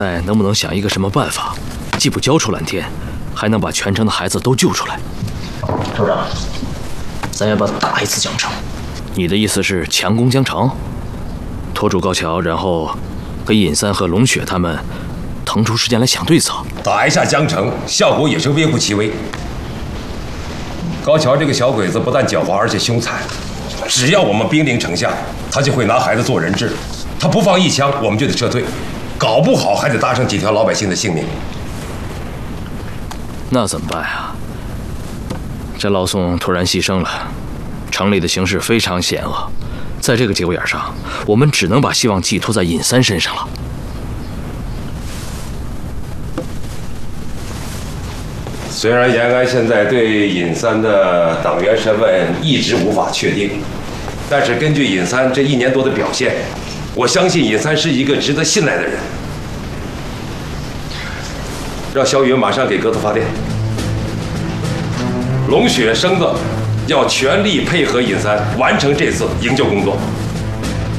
能不能想一个什么办法，既不交出蓝天，还能把全城的孩子都救出来？ 首长，咱要不要打一次江城？ 你的意思是强攻江城，拖住高桥，然后跟尹三和龙雪他们腾出时间来想对策？ 打一下江城，效果也是微乎其微。高桥这个小鬼子不但狡猾，而且凶残。只要我们兵临城下，他就会拿孩子做人质。他不放一枪，我们就得撤退。搞不好还得搭上几条老百姓的性命。 那怎么办呀？这老宋突然牺牲了，城里的形势非常险恶，在这个节骨眼上，我们只能把希望寄托在尹三身上了。 虽然延安现在对尹三的党员身份一直无法确定，但是根据尹三这1年多的表现，我相信尹三是一个值得信赖的人。让萧云马上给格子发电。龙雪、生子要全力配合尹三完成这次营救工作。